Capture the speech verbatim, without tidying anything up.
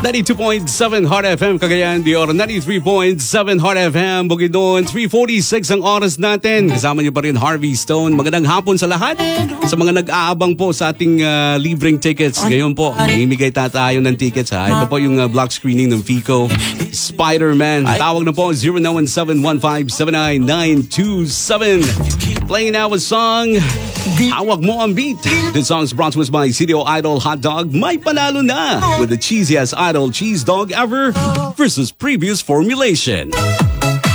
ninety-two point seven Hot F M Cagayan de Oro, ninety-three point seven Hot F M Bukidnon. Three forty-six ang oras natin. Kasama niyo pa rin Harvey Stone. Magandang hapon sa lahat. Sa mga nag-aabang po sa ating uh, libreng tickets. Ngayon po, namimigay tayo ng tickets ha. Ito po yung uh, block screening ng Fico Spider-Man. Tawag na po zero nine one seven one five seven nine nine two seven. Playing now a song, Hawak Mo Ang Beat. This song is brought to us by C D O Idol Hot Dog. May panalo na with the cheesiest Idol cheese dog ever versus previous formulation.